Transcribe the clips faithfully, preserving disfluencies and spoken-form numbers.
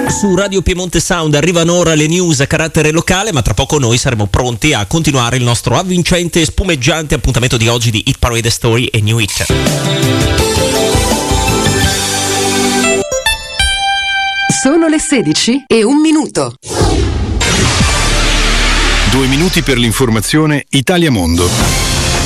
Su Radio Piemonte Sound arrivano ora le news a carattere locale, ma tra poco noi saremo pronti a continuare il nostro avvincente e spumeggiante appuntamento di oggi di Hit Parade Story e New Hit. Sono le sedici e un minuto. Due minuti per l'informazione Italia Mondo.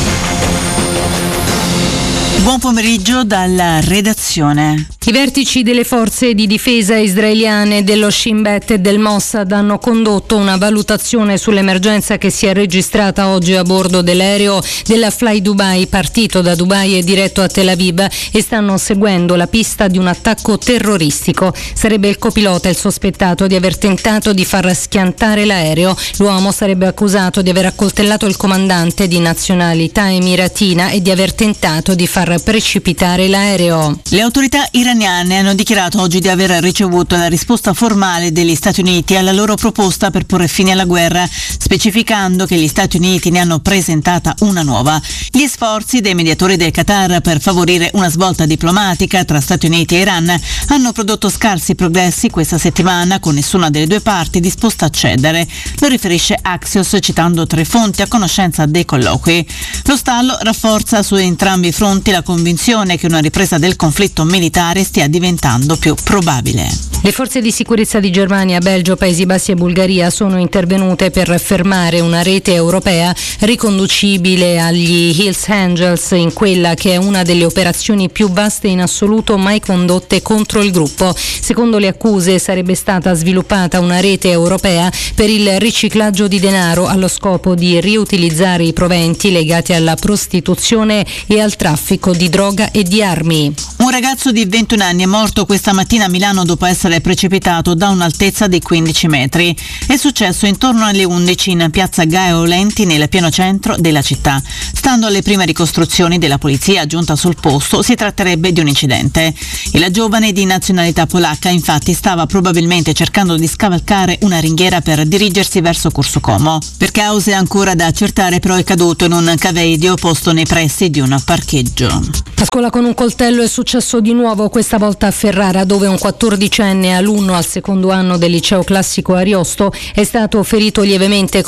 Buon pomeriggio dalla redazione. I vertici delle forze di difesa israeliane, dello Shin Bet e del Mossad hanno condotto una valutazione sull'emergenza che si è registrata oggi a bordo dell'aereo della Fly Dubai, partito da Dubai e diretto a Tel Aviv, e stanno seguendo la pista di un attacco terroristico. Sarebbe il copilota il sospettato di aver tentato di far schiantare l'aereo. L'uomo sarebbe accusato di aver accoltellato il comandante di nazionalità emiratina e di aver tentato di far precipitare l'aereo. Le autorità iraniane hanno dichiarato oggi di aver ricevuto la risposta formale degli Stati Uniti alla loro proposta per porre fine alla guerra, specificando che gli Stati Uniti ne hanno presentata una nuova. Gli sforzi dei mediatori del Qatar per favorire una svolta diplomatica tra Stati Uniti e Iran hanno prodotto scarsi progressi questa settimana, con nessuna delle due parti disposta a cedere. Lo riferisce Axios citando tre fonti a conoscenza dei colloqui. Lo stallo rafforza su entrambi i fronti la convinzione che una ripresa del conflitto militare stia diventando più probabile. Le forze di sicurezza di Germania, Belgio, Paesi Bassi e Bulgaria sono intervenute per fermare una rete europea riconducibile agli Hells Angels, in quella che è una delle operazioni più vaste in assoluto mai condotte contro il gruppo. Secondo le accuse sarebbe stata sviluppata una rete europea per il riciclaggio di denaro allo scopo di riutilizzare i proventi legati alla prostituzione e al traffico di droga e di armi. Un ragazzo di ventuno anni è morto questa mattina a Milano dopo essere precipitato da un'altezza di quindici metri. È successo intorno alle undici in piazza Gaio Lenti, nel pieno centro della città. Stando alle prime ricostruzioni della polizia giunta sul posto, si tratterebbe di un incidente. Il giovane di nazionalità polacca infatti stava probabilmente cercando di scavalcare una ringhiera per dirigersi verso Corso Como. Per cause ancora da accertare, però, è caduto in un caveidio posto nei pressi di un parcheggio. A scuola con un coltello è successo di nuovo, questa volta a Ferrara, dove un quattordicenne alunno al secondo anno del liceo classico Ariosto è stato ferito lievemente